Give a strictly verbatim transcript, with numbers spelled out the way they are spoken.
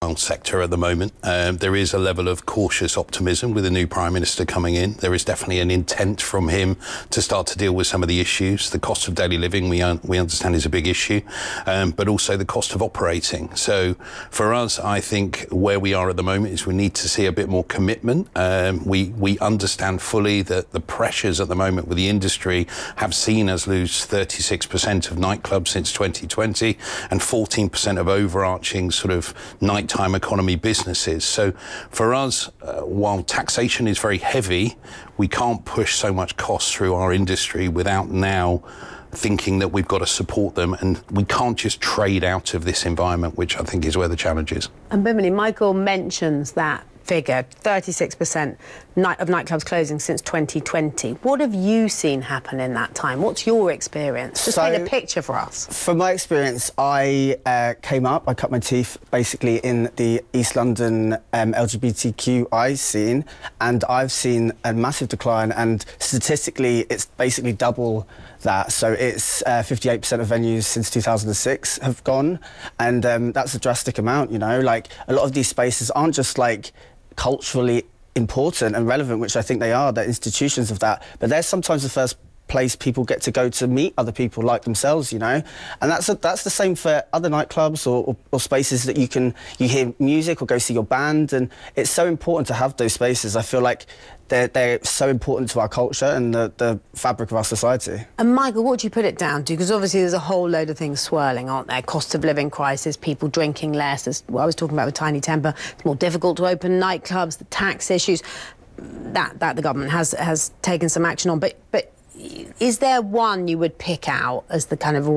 lifestyle sector at the moment. Um, there is a level of cautious optimism with the new Prime Minister coming in. There is definitely an intent from him to start to deal with some of the issues. The cost of daily living, we, un we understand, is a big issue, um, but also the cost of operating. So for us, I think where we are at the moment is we need to see a bit more commitment. Um, we, we understand fully that the pressures at the moment with the industry have seen us lose thirty-six percent of nightclubs since twenty twenty and fourteen percent of overarching sort of nighttime economy businesses. So for us, uh, while taxation is very heavy, we can't push so much cost through our industry without now thinking that we've got to support them, and we can't just trade out of this environment, which I think is where the challenge is. And Bimini, Michael mentions that figure, thirty-six percent night of nightclubs closing since twenty twenty. What have you seen happen in that time? What's your experience? Just so, paint a picture for us. From my experience, I uh, came up, I cut my teeth basically in the East London um, L G B T Q I scene, and I've seen a massive decline, and statistically it's basically double that. So it's uh, fifty-eight percent of venues since two thousand six have gone, and um, that's a drastic amount, you know. Like, a lot of these spaces aren't just like culturally important and relevant, which I think they are, they're institutions of that, but they're sometimes the first place people get to go to meet other people like themselves, you know. And that's a, that's the same for other nightclubs or, or, or spaces that you can you hear music or go see your band, and it's so important to have those spaces. I feel like they're, they're so important to our culture and the, the fabric of our society. And Michael, what do you put it down to? Because obviously there's a whole load of things swirling, aren't there? Cost of living crisis, people drinking less, as well, I was talking about with Tiny Temper, it's more difficult to open nightclubs, the tax issues, that, that the government has, has taken some action on, but, but is there one you would pick out as the kind of